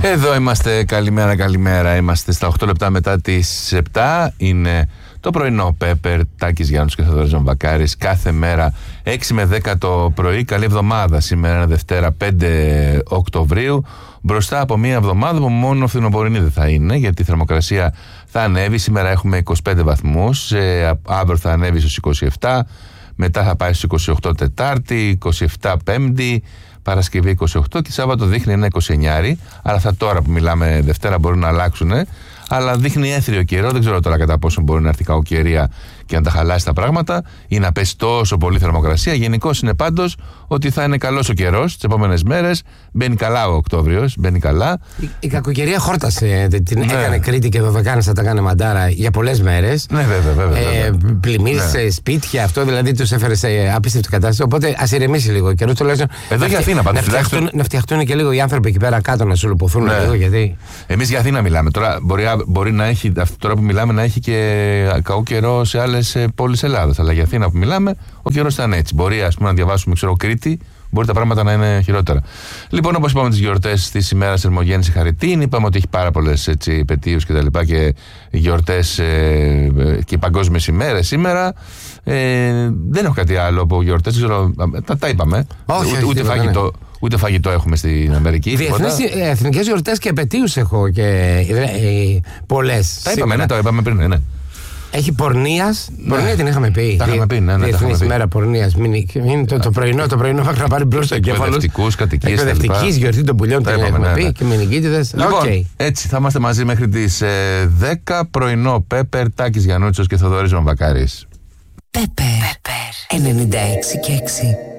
Εδώ είμαστε, καλημέρα. Είμαστε στα 8 λεπτά μετά τις 7. Είναι το πρωινό Πέπερ, Τάκης Γιάννους και Θοδωρής Βαμβακάρης. Κάθε μέρα 6 με 10 το πρωί. Καλή εβδομάδα σήμερα, Δευτέρα 5 Οκτωβρίου. Μπροστά από μια εβδομάδα που μόνο φθινοπορεινή δεν θα είναι, γιατί η θερμοκρασία θα ανέβει. Σήμερα έχουμε 25 βαθμούς, αύριο θα ανέβει στους 27, μετά θα πάει στους 28 Τετάρτη, 27 Πέμπτη, Παρασκευή 28 και Σάββατο δείχνει ένα 29. Αλλά αυτά τώρα που μιλάμε Δευτέρα μπορούν να αλλάξουν. Αλλά δείχνει έθριο καιρό. Δεν ξέρω τώρα κατά πόσο μπορεί να έρθει κακοκαιρία και να τα χαλάσει τα πράγματα ή να πέσει τόσο πολύ θερμοκρασία. Γενικώς είναι πάντως ότι θα είναι καλός ο καιρός τις επόμενες μέρες. Μπαίνει καλά ο Οκτώβριος, μπαίνει καλά. Η κακοκαιρία χόρτασε. Την έκανε Κρήτη και Δωδεκάνησα, τα έκανε μαντάρα για πολλές μέρες. Ναι, βέβαια. Πλημμύρισε σπίτια, αυτό δηλαδή τους έφερε σε απίστευτη κατάσταση. Οπότε ας ηρεμήσει λίγο ο καιρός. Εδώ για Αθήνα πάντως. Να φτιαχτούν και λίγο οι άνθρωποι εκεί πέρα κάτω να σου λουποθούν λίγο. Γιατί... Εμείς για Αθήνα μιλάμε. Τώρα μπορεί να έχει, τώρα που μιλάμε, να έχει και κακό καιρό σε άλλες πόλεις Ελλάδας. Αλλά για Αθήνα που μιλάμε, ο καιρός ήταν έτσι. Μπορεί, ας πούμε, να διαβάσουμε, Κρήτη, μπορεί τα πράγματα να είναι χειρότερα. Λοιπόν, όπως είπαμε, τις γιορτές της ημέρας Ερμογέννηση Χαριτίν, είπαμε ότι έχει πάρα πολλές επετείους και τα λοιπά και γιορτές και παγκόσμιες ημέρες σήμερα. Δεν έχω κάτι άλλο από γιορτές, τα είπαμε. Όχι, ούτε φαγητό έχουμε στην Αμερική. Εθνικές γιορτές και επετείους έχω και πολλές. Τα είπαμε, τα είπαμε πριν, ναι. Έχει πορνείας. Πορνεία την είχαμε πει. Τα είχαμε πει, ναι. Διεθνής ημέρα πορνείας. Το πρωινό θα να πάρει μπρος το εγκέφαλο. Εκπαιδευτικούς, κατοικίες. Εκπαιδευτικής γιορτή των πουλιών την έχουμε πει και μηνικίτιδες. Λοιπόν, έτσι θα είμαστε μαζί μέχρι τις 10. Πρωινό Πέπερ, Τάκης Γιαννούτσος και Θοδωρής Βαμβακάρης. Πέπερ 96 και 6.